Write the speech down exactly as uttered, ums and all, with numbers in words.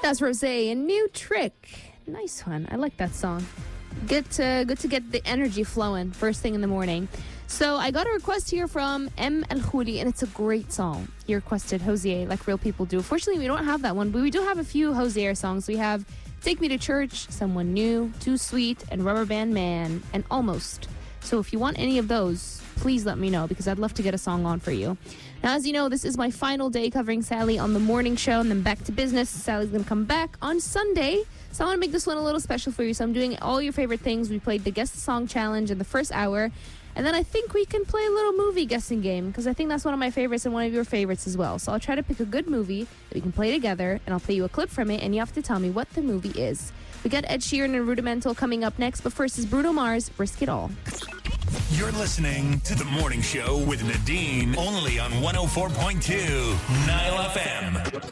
That's Rosé, a new trick. Nice one. I like that song. Good to, good to get the energy flowing first thing in the morning. So I got a request here from M. El Khoury, and it's a great song. He requested Hosier, like real people do. Fortunately, we don't have that one, but we do have a few Hosier songs. We have Take Me to Church, Someone New, Too Sweet, and Rubber Band Man, and Almost. So if you want any of those, please let me know, because I'd love to get a song on for you. Now, as you know, this is my final day covering Sally on the morning show, and then back to business. Sally's going to come back on Sunday. So I want to make this one a little special for you. So I'm doing all your favorite things. We played the Guess the Song Challenge in the first hour. And then I think we can play a little movie guessing game, because I think that's one of my favorites and one of your favorites as well. So I'll try to pick a good movie that we can play together, and I'll play you a clip from it, and you have to tell me what the movie is. We got Ed Sheeran and Rudimental coming up next, but first is Bruno Mars, Risk It All. You're listening to The Morning Show with Nadine, only on one oh four point two Nile F M.